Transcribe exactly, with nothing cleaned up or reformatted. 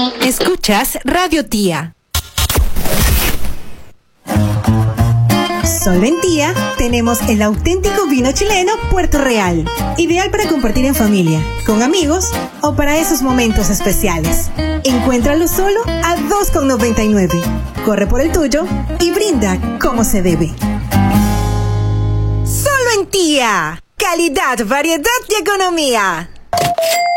Escuchas Radio Tía. Solventía tenemos el auténtico vino chileno Puerto Real, ideal para compartir en familia, con amigos o para esos momentos especiales. Encuéntralo solo a dos con noventa y nueve. Corre por el tuyo y brinda como se debe. Solventía, calidad, variedad y economía.